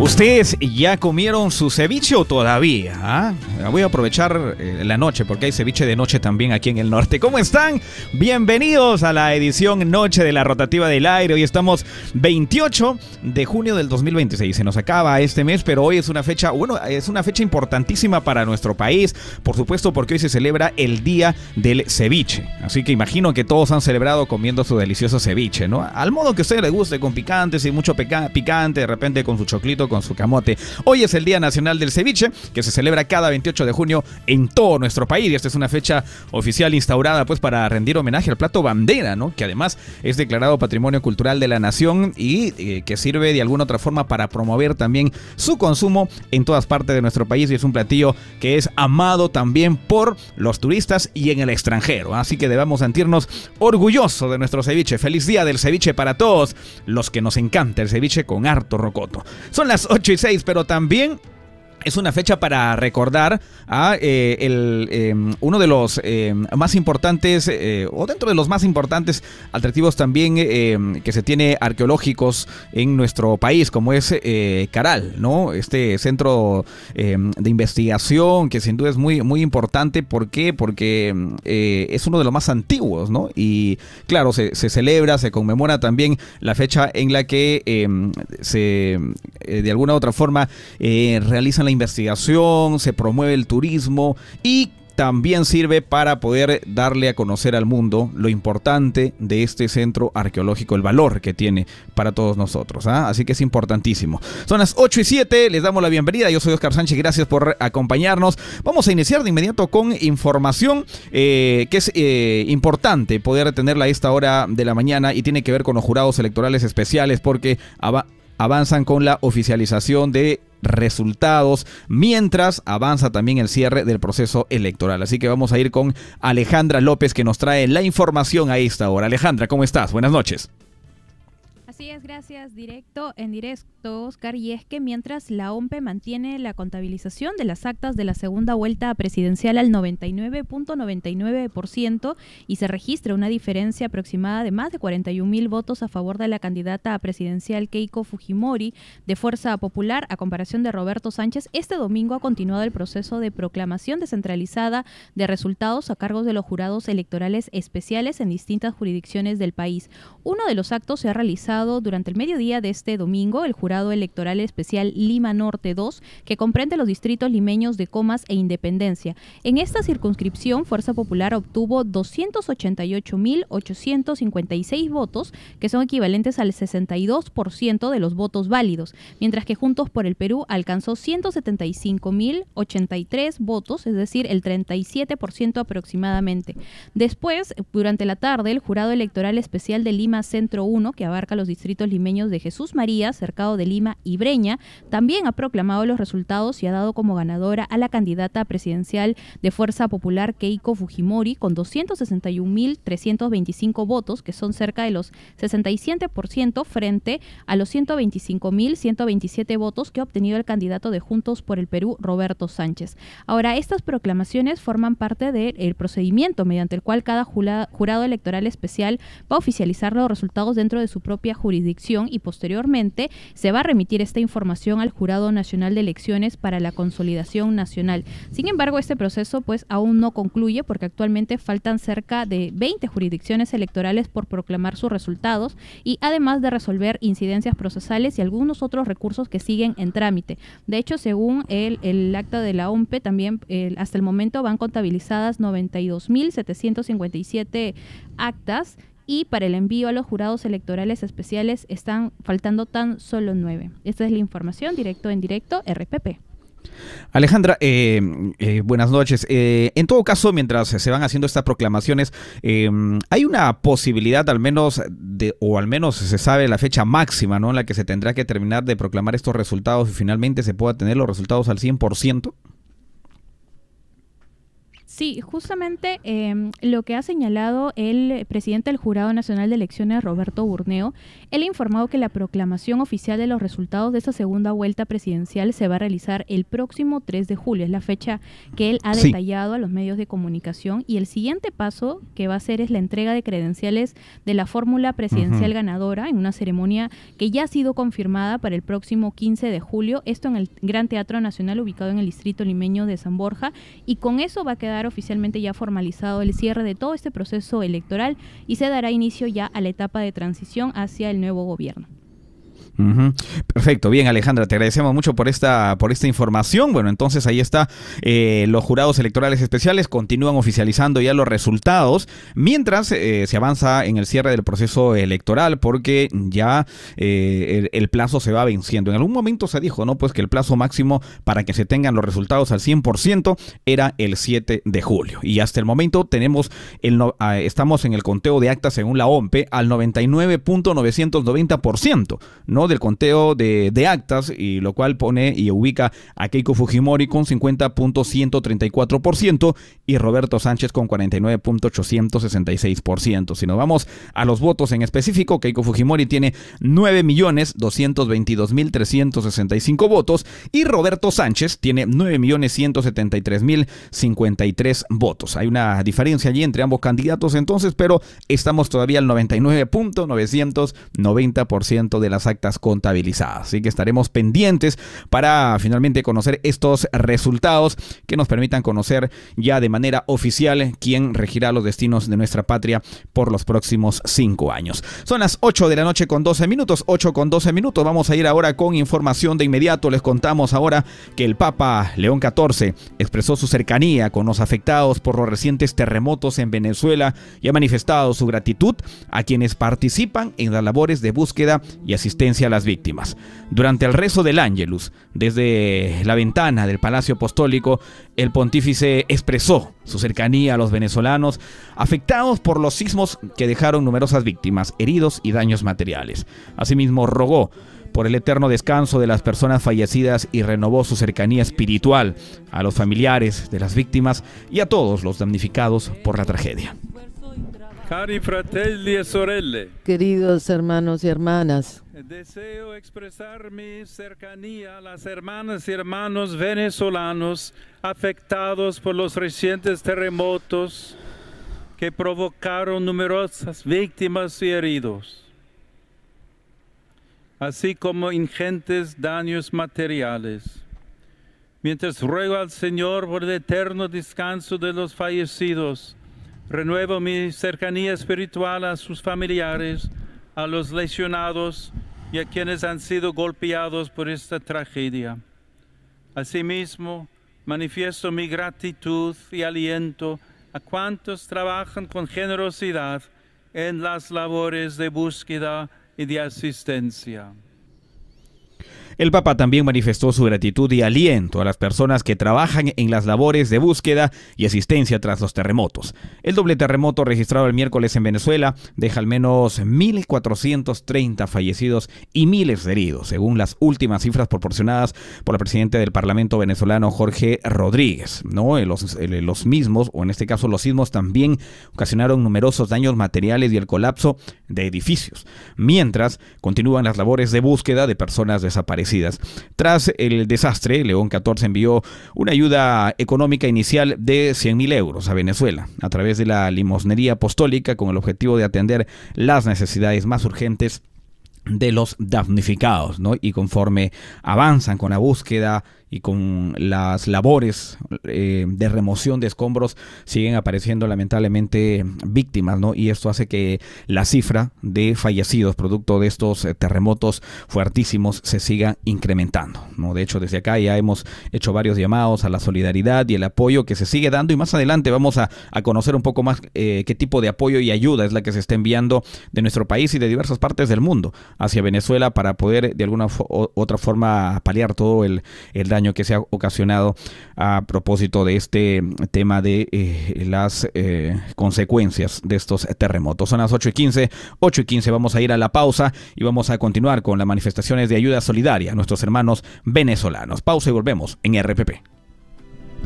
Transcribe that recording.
¿Ustedes ya comieron su ceviche o todavía? ¿Ah? Voy a aprovechar la noche porque hay ceviche de noche también aquí en el norte. ¿Cómo están? Bienvenidos a la edición Noche de la Rotativa del Aire. Hoy estamos 28 de junio del 2026. Se nos acaba este mes, pero hoy es una fecha, es una fecha importantísima para nuestro país. Por supuesto, porque hoy se celebra el Día del Ceviche. Así que imagino que todos han celebrado comiendo su delicioso ceviche, ¿no? Al modo que a usted le guste, con picante, sin mucho picante, de repente con su choclito, con su camote. Hoy es el Día Nacional del Ceviche, que se celebra cada 28 de junio en todo nuestro país. Y esta es una fecha oficial instaurada pues para rendir homenaje al plato bandera, ¿no? Que además es declarado Patrimonio Cultural de la Nación y que sirve de alguna otra forma para promover también su consumo en todas partes de nuestro país. Y es un platillo que es amado también por los turistas y en el extranjero. Así que debemos sentirnos orgullosos de nuestro ceviche. Feliz Día del Ceviche para todos los que nos encanta el ceviche con harto rocoto. Son las 8:06, pero también es una fecha para recordar a uno de los más importantes, o dentro de los más importantes atractivos también que se tiene arqueológicos en nuestro país, como es Caral, ¿no? Este centro de investigación que sin duda es muy, muy importante. ¿Por qué? Porque es uno de los más antiguos, ¿no? Y claro, se celebra, se conmemora también la fecha en la que de alguna u otra forma realizan la investigación, se promueve el turismo y también sirve para poder darle a conocer al mundo lo importante de este centro arqueológico, el valor que tiene para todos nosotros, ¿ah? Así que es importantísimo. Son las 8:07, les damos la bienvenida. Yo soy Oscar Sánchez, gracias por acompañarnos. Vamos a iniciar de inmediato con información que es importante poder tenerla a esta hora de la mañana y tiene que ver con los jurados electorales especiales porque avanzan con la oficialización de resultados, mientras avanza también el cierre del proceso electoral. Así que vamos a ir con Alejandra López, que nos trae la información a esta hora. Alejandra, ¿cómo estás? Buenas noches. Así es, gracias. En directo, Oscar, y es que mientras la OMPE mantiene la contabilización de las actas de la segunda vuelta presidencial al 99.99% y se registra una diferencia aproximada de más de 41,000 votos a favor de la candidata presidencial Keiko Fujimori de Fuerza Popular a comparación de Roberto Sánchez, este domingo ha continuado el proceso de proclamación descentralizada de resultados a cargo de los jurados electorales especiales en distintas jurisdicciones del país. Uno de los actos se ha realizado durante el mediodía de este domingo, el Jurado Electoral Especial Lima Norte 2, que comprende los distritos limeños de Comas e Independencia. En esta circunscripción, Fuerza Popular obtuvo 288,856 votos, que son equivalentes al 62% de los votos válidos, mientras que Juntos por el Perú alcanzó 175,083 votos, es decir, el 37% aproximadamente. Después, durante la tarde, el Jurado Electoral Especial de Lima Centro 1, que abarca los distritos limeños de Jesús María, Cercado de Lima y Breña, también ha proclamado los resultados y ha dado como ganadora a la candidata presidencial de Fuerza Popular Keiko Fujimori con 261,325 votos, que son cerca de los 67% frente a los 125,127 votos que ha obtenido el candidato de Juntos por el Perú, Roberto Sánchez. Ahora, estas proclamaciones forman parte del procedimiento mediante el cual cada jurado electoral especial va a oficializar los resultados dentro de su propia jurisdicción y posteriormente se va a remitir esta información al Jurado Nacional de Elecciones para la consolidación nacional. Sin embargo, este proceso pues aún no concluye porque actualmente faltan cerca de 20 jurisdicciones electorales por proclamar sus resultados y además de resolver incidencias procesales y algunos otros recursos que siguen en trámite. De hecho, según el acta de la OMPE, también hasta el momento van contabilizadas 92,757 actas y para el envío a los jurados electorales especiales están faltando tan solo 9. Esta es la información, directo en directo, RPP. Alejandra, buenas noches. En todo caso, mientras se van haciendo estas proclamaciones, hay una posibilidad al menos o al menos se sabe la fecha máxima, ¿no?, en la que se tendrá que terminar de proclamar estos resultados y finalmente se pueda tener los resultados al 100%. Sí, justamente lo que ha señalado el presidente del Jurado Nacional de Elecciones, Roberto Burneo, él ha informado que la proclamación oficial de los resultados de esta segunda vuelta presidencial se va a realizar el próximo 3 de julio. Es la fecha que él ha detallado a los medios de comunicación, y el siguiente paso que va a hacer es la entrega de credenciales de la fórmula presidencial ganadora en una ceremonia que ya ha sido confirmada para el próximo 15 de julio, esto en el Gran Teatro Nacional ubicado en el distrito limeño de San Borja, y con eso va a quedar oficialmente ya formalizado el cierre de todo este proceso electoral y se dará inicio ya a la etapa de transición hacia el nuevo gobierno. Perfecto, bien, Alejandra, te agradecemos mucho por esta información. Bueno, entonces ahí está, los jurados electorales especiales continúan oficializando ya los resultados mientras se avanza en el cierre del proceso electoral, porque ya el plazo se va venciendo. En algún momento se dijo, ¿no?, pues que el plazo máximo para que se tengan los resultados al 100% era el 7 de julio, y hasta el momento estamos en el conteo de actas según la OMPE al 99.990%, ¿no?, del conteo de actas, y lo cual pone y ubica a Keiko Fujimori con 50.134% y Roberto Sánchez con 49.866%. Si nos vamos a los votos en específico, Keiko Fujimori tiene 9.222.365 votos y Roberto Sánchez tiene 9.173.053 votos. Hay una diferencia allí entre ambos candidatos entonces, pero estamos todavía al 99.990% de las actas contabilizadas. Así que estaremos pendientes para finalmente conocer estos resultados que nos permitan conocer ya de manera oficial quién regirá los destinos de nuestra patria por los próximos 5 años. Son las 8 de la noche con 12 minutos, 8 con 12 minutos. Vamos a ir ahora con información de inmediato. Les contamos ahora que el Papa León XIV expresó su cercanía con los afectados por los recientes terremotos en Venezuela y ha manifestado su gratitud a quienes participan en las labores de búsqueda y asistencia a las víctimas. Durante el rezo del Ángelus, desde la ventana del Palacio Apostólico, el pontífice expresó su cercanía a los venezolanos afectados por los sismos que dejaron numerosas víctimas, heridos y daños materiales. Asimismo, rogó por el eterno descanso de las personas fallecidas y renovó su cercanía espiritual a los familiares de las víctimas y a todos los damnificados por la tragedia. Cari fratelli e sorelle, queridos hermanos y hermanas, deseo expresar mi cercanía a las hermanas y hermanos venezolanos afectados por los recientes terremotos que provocaron numerosas víctimas y heridos, así como ingentes daños materiales. Mientras ruego al Señor por el eterno descanso de los fallecidos, renuevo mi cercanía espiritual a sus familiares, a los lesionados y a quienes han sido golpeados por esta tragedia. Asimismo, manifiesto mi gratitud y aliento a cuantos trabajan con generosidad en las labores de búsqueda y de asistencia. El Papa también manifestó su gratitud y aliento a las personas que trabajan en las labores de búsqueda y asistencia tras los terremotos. El doble terremoto registrado el miércoles en Venezuela deja al menos 1.430 fallecidos y miles de heridos, según las últimas cifras proporcionadas por el presidente del Parlamento venezolano, Jorge Rodríguez. Los mismos, o en este caso los sismos, también ocasionaron numerosos daños materiales y el colapso de edificios, mientras continúan las labores de búsqueda de personas desaparecidas. Tras el desastre, León XIV envió una ayuda económica inicial de 100.000 euros a Venezuela a través de la limosnería apostólica con el objetivo de atender las necesidades más urgentes de los damnificados, ¿no? Y conforme avanzan con la búsqueda y con las labores de remoción de escombros, siguen apareciendo lamentablemente víctimas, ¿no? Y esto hace que la cifra de fallecidos producto de estos terremotos fuertísimos se siga incrementando, ¿no? De hecho, desde acá ya hemos hecho varios llamados a la solidaridad y el apoyo que se sigue dando, y más adelante vamos a conocer un poco más qué tipo de apoyo y ayuda es la que se está enviando de nuestro país y de diversas partes del mundo hacia Venezuela para poder de alguna otra forma paliar todo el daño que se ha ocasionado a propósito de este tema de las consecuencias de estos terremotos. Son las 8:15, vamos a ir a la pausa y vamos a continuar con las manifestaciones de ayuda solidaria a nuestros hermanos venezolanos. Pausa y volvemos en RPP.